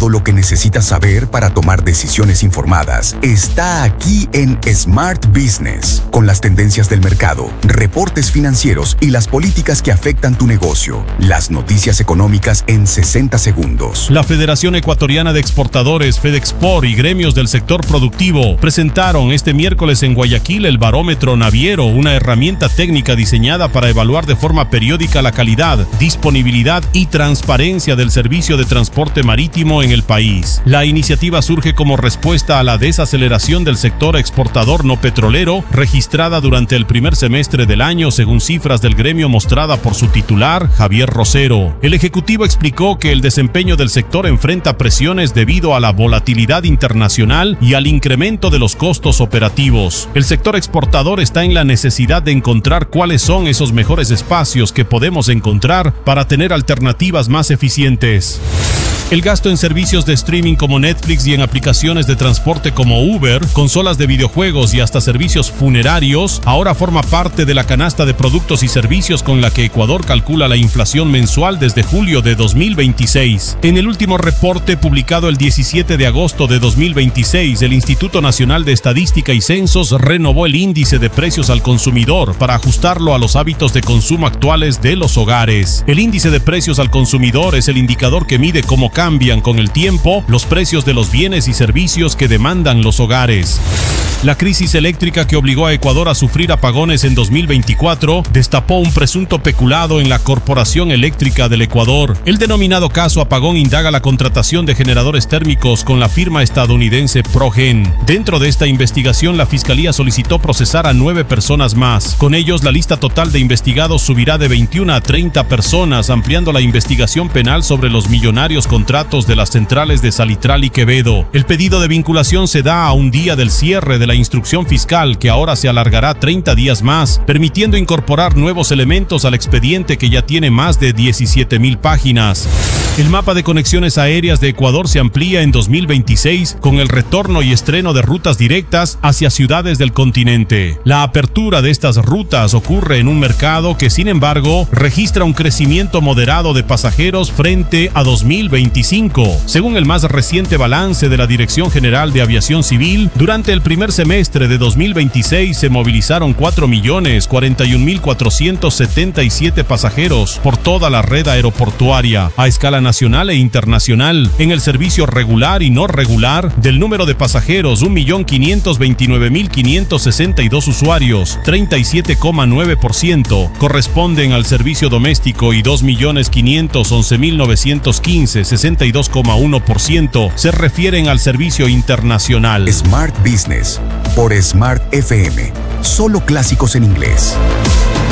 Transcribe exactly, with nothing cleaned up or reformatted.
Todo lo que necesitas saber para tomar decisiones informadas está aquí en Smart Business, con las tendencias del mercado, reportes financieros y las políticas que afectan tu negocio. Las noticias económicas en sesenta segundos. La Federación Ecuatoriana de Exportadores, FedExport, y gremios del sector productivo presentaron este miércoles en Guayaquil el Barómetro Naviero, una herramienta técnica diseñada para evaluar de forma periódica la calidad, disponibilidad y transparencia del servicio de transporte marítimo en el país. La iniciativa surge como respuesta a la desaceleración del sector exportador no petrolero registrada durante el primer semestre del año, según cifras del gremio mostrada por su titular, Javier Rosero. El ejecutivo explicó que el desempeño del sector enfrenta presiones debido a la volatilidad internacional y al incremento de los costos operativos. El sector exportador está en la necesidad de encontrar cuáles son esos mejores espacios que podemos encontrar para tener alternativas más eficientes. El gasto en servicios de streaming como Netflix y en aplicaciones de transporte como Uber, consolas de videojuegos y hasta servicios funerarios ahora forma parte de la canasta de productos y servicios con la que Ecuador calcula la inflación mensual desde julio de dos mil veintiséis. En el último reporte publicado el diecisiete de agosto de dos mil veintiséis, el Instituto Nacional de Estadística y Censos renovó el índice de precios al consumidor para ajustarlo a los hábitos de consumo actuales de los hogares. El índice de precios al consumidor es el indicador que mide cómo cambian con el tiempo los precios de los bienes y servicios que demandan los hogares. La crisis eléctrica que obligó a Ecuador a sufrir apagones en dos mil veinticuatro destapó un presunto peculado en la Corporación Eléctrica del Ecuador. El denominado caso apagón indaga la contratación de generadores térmicos con la firma estadounidense Progen. Dentro de esta investigación, la Fiscalía solicitó procesar a nueve personas más. Con ellos, la lista total de investigados subirá de veintiuna a treinta personas, ampliando la investigación penal sobre los millonarios contratos de las centrales de Salitral y Quevedo. El pedido de vinculación se da a un día del cierre de la instrucción fiscal, que ahora se alargará treinta días más, permitiendo incorporar nuevos elementos al expediente que ya tiene más de diecisiete mil páginas. El mapa de conexiones aéreas de Ecuador se amplía en dos mil veintiséis con el retorno y estreno de rutas directas hacia ciudades del continente. La apertura de estas rutas ocurre en un mercado que, sin embargo, registra un crecimiento moderado de pasajeros frente a dos mil veinticinco. Según el más reciente balance de la Dirección General de Aviación Civil, durante el primer semestre de dos mil veintiséis se movilizaron cuatro millones cuarenta y un mil cuatrocientos setenta y siete pasajeros por toda la red aeroportuaria, a escala nacional e internacional. En el servicio regular y no regular, del número de pasajeros, un millón quinientos veintinueve mil quinientos sesenta y dos usuarios, treinta y siete coma nueve por ciento, corresponden al servicio doméstico y dos millones quinientos once mil novecientos quince, sesenta y dos coma uno por ciento, se refieren al servicio internacional. Smart Business por Smart F M. Solo clásicos en inglés.